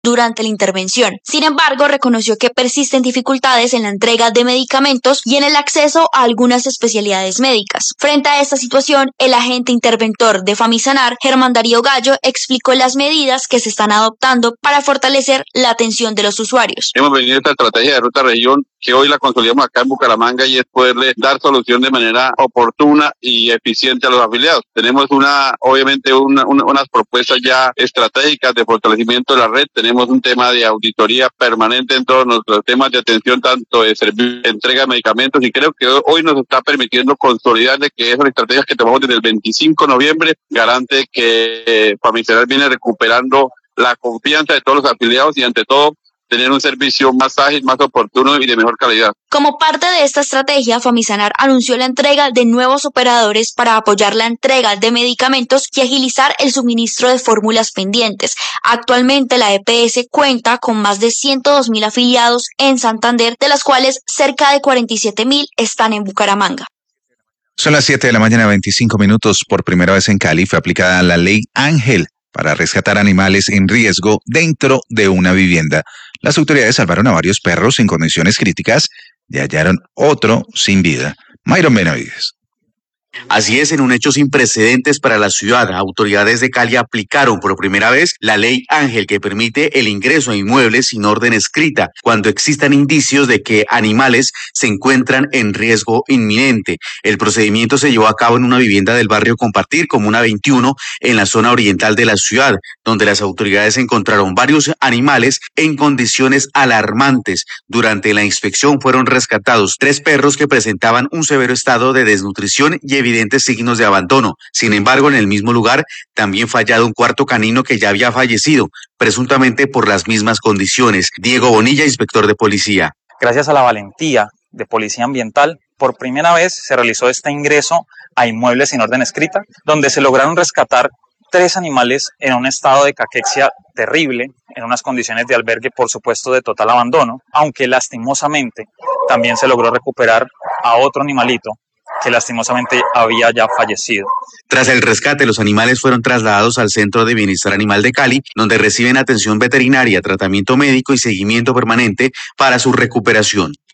durante la intervención. Sin embargo, reconoció que persisten dificultades en la entrega de medicamentos y en el acceso a algunas especialidades médicas. Frente a esta situación, el agente interventor de Famisanar, Germán Darío Gallo, explicó las medidas que se están adoptando para fortalecer la atención de los usuarios. Hemos venido esta estrategia de ruta región que hoy la consolidamos acá en Bucaramanga y es poderle dar solución de manera oportuna y eficiente a los afiliados. Tenemos obviamente unas propuestas ya estratégicas de fortalecimiento de la red. Tenemos un tema de auditoría permanente en todos nuestros temas de atención, tanto de servicio, entrega de medicamentos, y creo que hoy nos está permitiendo consolidar de que esas estrategias que tomamos desde el 25 de noviembre garante que Famisanar viene recuperando la confianza de todos los afiliados y ante todo tener un servicio más ágil, más oportuno y de mejor calidad. Como parte de esta estrategia, Famisanar anunció la entrega de nuevos operadores para apoyar la entrega de medicamentos y agilizar el suministro de fórmulas pendientes. Actualmente la EPS cuenta con más de 102.000 afiliados en Santander, de las cuales cerca de 47.000 están en Bucaramanga. Son las 7 de la mañana, 25 minutos. Por primera vez en Cali fue aplicada la ley Ángel para rescatar animales en riesgo dentro de una vivienda. Las autoridades salvaron a varios perros en condiciones críticas y hallaron otro sin vida. Myron Benavides. Así es, en un hecho sin precedentes para la ciudad, autoridades de Cali aplicaron por primera vez la ley Ángel, que permite el ingreso a inmuebles sin orden escrita cuando existan indicios de que animales se encuentran en riesgo inminente. El procedimiento se llevó a cabo en una vivienda del barrio Compartir, Comuna 21, en la zona oriental de la ciudad, donde las autoridades encontraron varios animales en condiciones alarmantes. Durante la inspección fueron rescatados 3 perros que presentaban un severo estado de desnutrición y evidentes signos de abandono. Sin embargo, en el mismo lugar también fue hallado un cuarto canino que ya había fallecido, presuntamente por las mismas condiciones. Diego Bonilla, inspector de policía. Gracias a la valentía de Policía Ambiental, por primera vez se realizó este ingreso a inmuebles sin orden escrita, donde se lograron rescatar 3 animales en un estado de caquexia terrible, en unas condiciones de albergue, por supuesto, de total abandono, aunque lastimosamente también se logró recuperar a otro animalito que lastimosamente había ya fallecido. Tras el rescate, los animales fueron trasladados al Centro de Bienestar Animal de Cali, donde reciben atención veterinaria, tratamiento médico y seguimiento permanente para su recuperación.